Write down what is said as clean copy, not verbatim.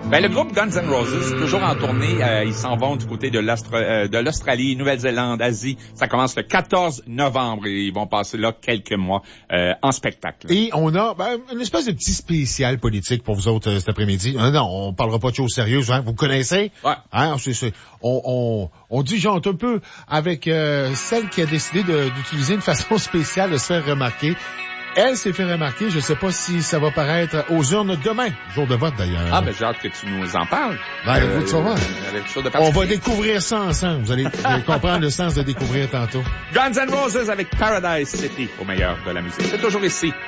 Ben, le groupe Guns N' Roses, toujours en tournée, ils s'en vont du côté de l'Australie, Nouvelle-Zélande, Asie. Ça commence le 14 novembre et ils vont passer là quelques mois en spectacle. Et on a une espèce de petit spécial politique pour vous autres cet après-midi. Non, on parlera pas de choses sérieuses, hein. Vous connaissez? Ouais. Hein, on dit genre un peu avec celle qui a décidé d'utiliser une façon spéciale de se faire remarquer. Elle s'est fait remarquer, je sais pas si ça va paraître aux urnes demain, jour de vote d'ailleurs. Ah, ben j'ai hâte que tu nous en parles. Tu vas voir. On va découvrir ça ensemble. Vous allez comprendre le sens de découvrir tantôt. Guns N' Roses avec Paradise City au meilleur de la musique. C'est toujours ici.